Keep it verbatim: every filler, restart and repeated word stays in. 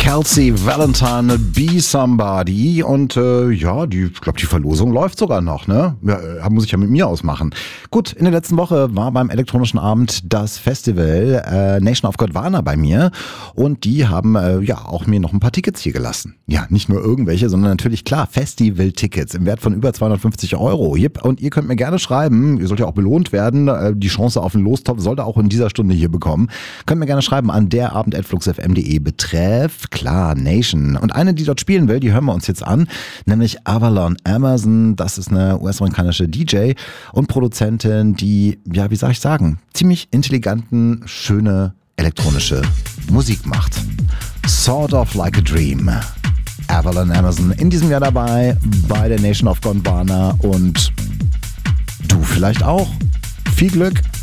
Kelsey Valentine, Be Somebody. Und äh, ja, die, ich glaube, die Verlosung läuft sogar noch, ne? Ja, muss ich ja mit mir ausmachen. Gut, in der letzten Woche war beim elektronischen Abend das Festival äh, Nation of Gondwana bei mir. Und die haben äh, ja auch mir noch ein paar Tickets hier gelassen. Ja, nicht nur irgendwelche, sondern natürlich, klar, Festival-Tickets im Wert von über zweihundertfünfzig Euro. Und ihr könnt mir gerne schreiben, ihr sollt ja auch belohnt werden. Die Chance auf einen Lostopf sollte auch in dieser Stunde hier bekommen. Könnt mir gerne schreiben an derabend at fluxfm punkt de. Betreff, klar, Nation. Und eine, die dort spielen will, die hören wir uns jetzt an, nämlich Avalon Emerson. Das ist eine U S-amerikanische D J und Produzentin, die, ja, wie soll ich sagen, ziemlich intelligenten, schöne elektronische Musik macht. Sort of like a dream. Avalon Emerson in diesem Jahr dabei bei der Nation of Gondwana und du vielleicht auch. Viel Glück!